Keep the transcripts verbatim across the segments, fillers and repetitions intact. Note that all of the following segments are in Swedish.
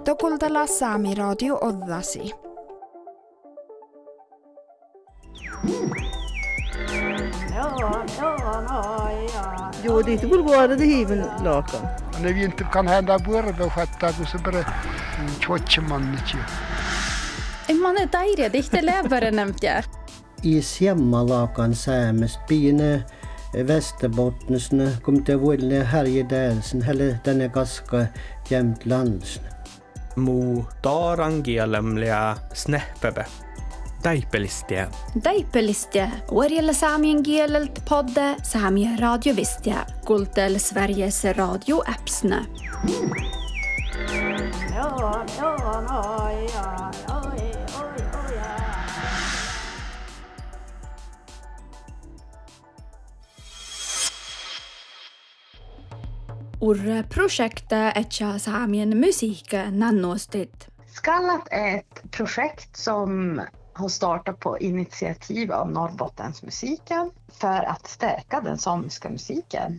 Tokultala Saami Radio Oddasi. Jo, det är inte bulgare det hiven lakan. När vi inte kan hända burbe och fatta så bara tjotcheman inte. Man är tajre, det inte läbare nämnt jag. I Siemmalakan säämes piine Västerbottensne kom till vuodelle Härjedalsen helle tänne kaska jämt landsne. Mu taarangialemlia snehpebe. Taipelistiä. Taipelistiä. Orjella saamien kielelt podde Saamien radiovistiä. Kultel Sveriges radio-appsne. Urre projektet etcha Saamien musiikka nannostit. Skallat är ett projekt som har startat på initiativ av Norrbottens musiken för att stärka den samiska musiken.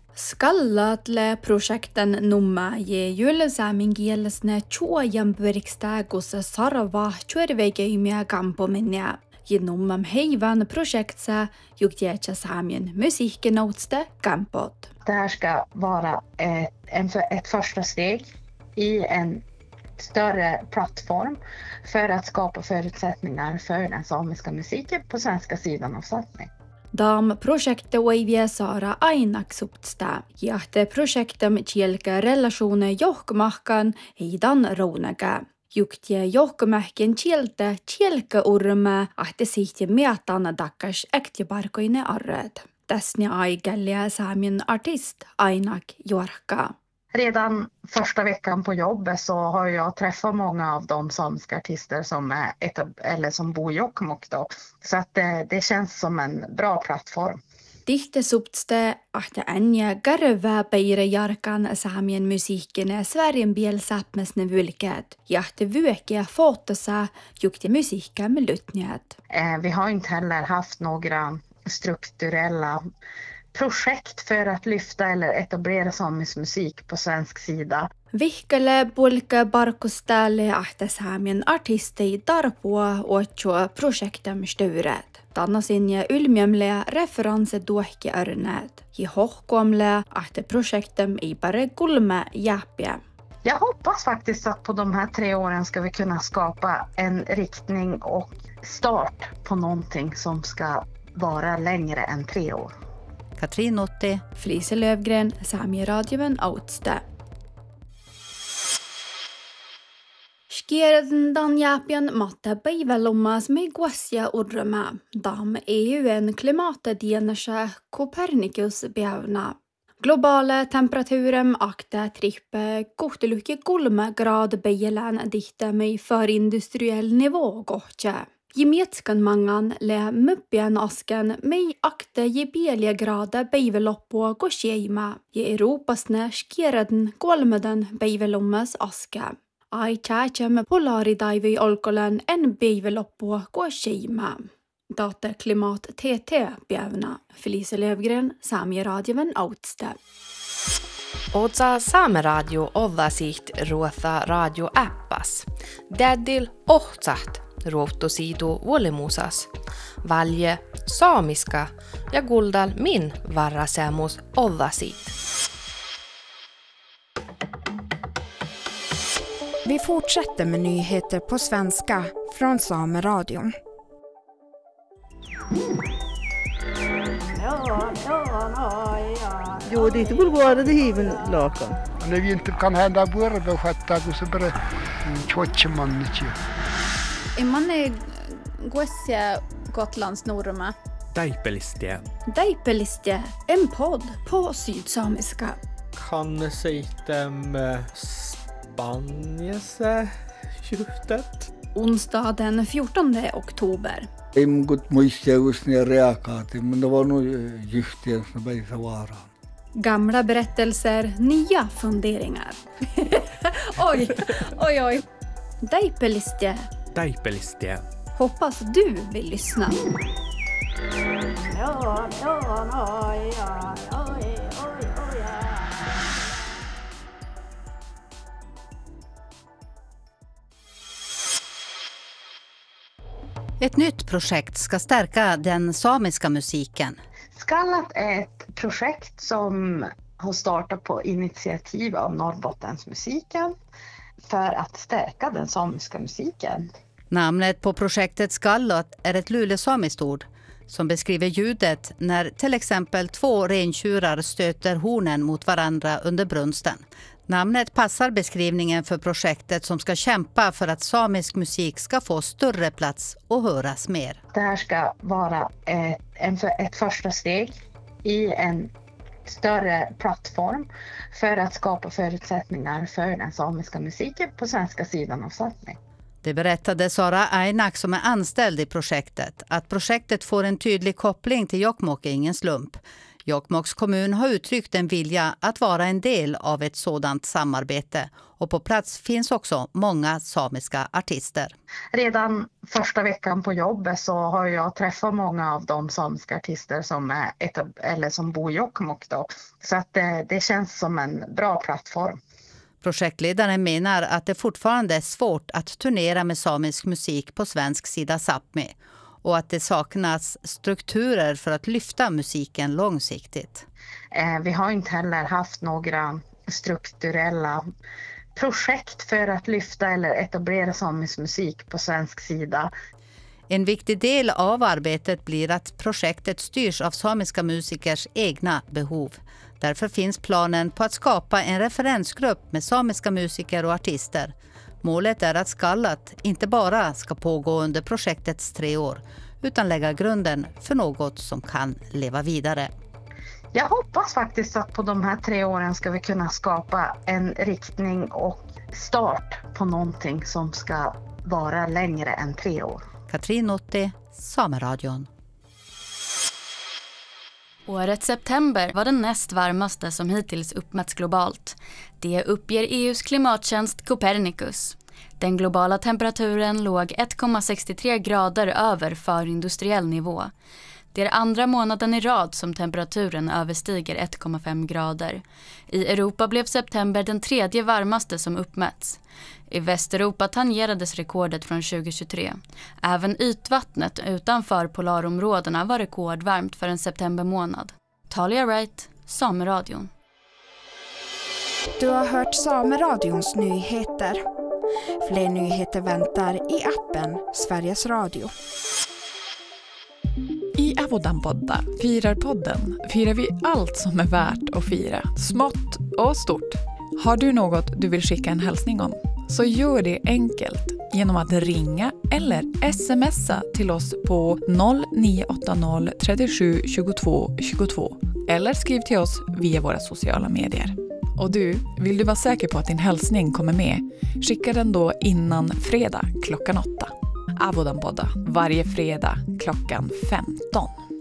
Skallatle projekten numma je julle saamen kielesne chuojan pyrikstääkussa sarva chuerveikeimia kampominja. Je nummam heivan projektsa juktietcha Saamien musiikkenotste kampot. Det här ska vara ett, en, ett första steg i en större plattform för att skapa förutsättningar för den samiska musiken på svenska sidan av Sápmi. Dam projekte oivia saara ainaksuptsta. Jahte projektem kielkä relationer johkmahkan heidan rounaga. Juktie johkmähken kieltä kielkä urma ahte sihti miatan dakkas äktjaparkoine arret. Täsne aigallia Saamien artist Ainak Jorka. Redan första veckan på jobbet så har jag träffat många av de samiska artister som är etab- eller som bor i Jokkmokk då. Så att det, det känns som en bra plattform. Tihte suptste ahte anja garva peire jarkan Saamien musiikkene Sverien biel Sápmisne vulket. Jahte vyökiä fotossa jukti musiikka med lutnjät. Eh, vi har inte heller haft några strukturella projekt för att lyfta eller etablera samisk musik på svensk sida. Vihkele pulka barkustäälle ahte Saamien artistei tarpua otsua projektem styret. Tannasin ja ylmiömle referanse tuohki örnät. I hohkomle ahte projektem ei bare kulme jäppiä. Jag hoppas faktiskt att på de här tre åren ska vi kunna skapa en riktning och start på någonting som ska vara längre än tre år. Katrin Otti. Felice Lövgren, Saamien radioven Outste. Skierden dan jäpien matta päivälommas me guassia urrama. Dam E U:n klimatdienasä Copernicus bjävna. Globala temperaturen akta trippe kohtelukki kolme grad bejelen dihte med förindustriell nivå gohtje. Gemetskan mangan le muppien asken med akta je bielia grada beiveloppo gosjeima. Je Europasne skierden kolmeden beivelommas aske. Ai tjätjem polaridaivi olkolen en beiveloppo gosjeima. Data klimat T T bjävna. Felice Lövgren, Saamien radioven Outste. Otsa Saamien radio ollasiht ruotha radio appas. Daddil ohtsat ruottosiidu vuolimusas. Valje saamiska ja guldal min varrasemus ollasiit. Vi fortsätter med nyheter på svenska från Sameradion. Jo, det är inte bulgare det hiven lakan. När vi inte kan hända burbe och fatta så bara tjotcheman inte. Man är guassia Gotlands norma. Taipelistiä. Taipelistiä, en podd på sydsamiska. Kan seitem Spanjese juhtet. Onsdag den fjortonde oktober. Ei mun kut muistia just ne reakaati, men det var nog giftiga som bäisa vara. Gamla berättelser, nya funderingar. oj, oj, oj. Taipelistiä. Taipelistiä. Hoppas du vill lyssna. Ett nytt projekt ska stärka den samiska musiken. Skallat är ett projekt som har startat på initiativ av Norrbottensmusiken för att stärka den samiska musiken. Namnet på projektet Skallat är ett lulesamiskt ord som beskriver ljudet när till exempel två rentjurar stöter hornen mot varandra under brunsten. Namnet passar beskrivningen för projektet som ska kämpa för att samisk musik ska få större plats och höras mer. Det här ska vara ett, en, ett första steg i en större plattform för att skapa förutsättningar för den samiska musiken på svenska sidan av Sápmi. Det berättade Sara Ainak som är anställd i projektet. Att projektet får en tydlig koppling till Jokkmokk är ingen slump. Jokkmokks kommun har uttryckt en vilja att vara en del av ett sådant samarbete. Och på plats finns också många samiska artister. Redan första veckan på jobbet så har jag träffat många av de samiska artister som, är etab- eller som bor i Jokkmokk då. Så att det, det känns som en bra plattform. Projektledaren menar att det fortfarande är svårt att turnera med samisk musik på svensk sida Sápmi och att det saknas strukturer för att lyfta musiken långsiktigt. Eh, vi har inte heller haft några strukturella projekt för att lyfta eller etablera samisk musik på svensk sida. En viktig del av arbetet blir att projektet styrs av samiska musikers egna behov. Därför finns planen på att skapa en referensgrupp med samiska musiker och artister. Målet är att Skallat inte bara ska pågå under projektets tre år utan lägga grunden för något som kan leva vidare. Jag hoppas faktiskt att på de här tre åren ska vi kunna skapa en riktning och start på någonting som ska vara längre än tre år. Katrin Otti, Sameradion. Årets september var den näst varmaste som hittills uppmätts globalt. Det uppger E U:s klimattjänst Copernicus. Den globala temperaturen låg ett komma sextiotre grader över förindustriell nivå. Det är andra månaden i rad som temperaturen överstiger ett komma fem grader. I Europa blev september den tredje varmaste som uppmätts. I Västeuropa tangerades rekordet från tjugohundratjugotre. Även ytvattnet utanför polarområdena var rekordvarmt för en septembermånad. Talia Wright, Sameradion. Du har hört Sameradions nyheter. Fler nyheter väntar i appen Sveriges Radio. I Avodanpodda, Firarpodden, firar vi allt som är värt att fira, smått och stort. Har du något du vill skicka en hälsning om? Så gör det enkelt genom att ringa eller smsa till oss på noll nio åtta noll trettiosju tjugotvå tjugotvå eller skriv till oss via våra sociala medier. Och du, vill du vara säker på att din hälsning kommer med? Skicka den då innan fredag klockan åtta. Avodanpodda varje fredag klockan femton.